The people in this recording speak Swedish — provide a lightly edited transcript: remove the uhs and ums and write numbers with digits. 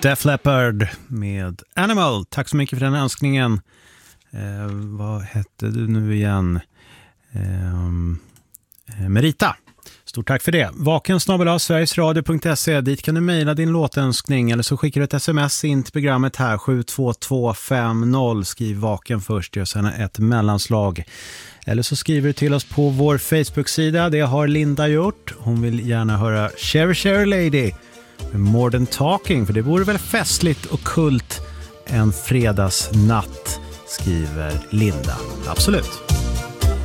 Def Leppard med Animal. Tack så mycket för den önskningen. Vad hette du nu igen? Merita. Stort tack för det. vaken@sverigesradio.se. Dit kan du mejla din låtönskning eller så skickar du ett sms in till programmet här 72250. Skriv vaken först och sen ett mellanslag. Eller så skriver du till oss på vår Facebook-sida. Det har Linda gjort. Hon vill gärna höra Cherry Lady med More Than Talking. För det vore väl festligt och kult en fredagsnatt, skriver Linda. Absolut.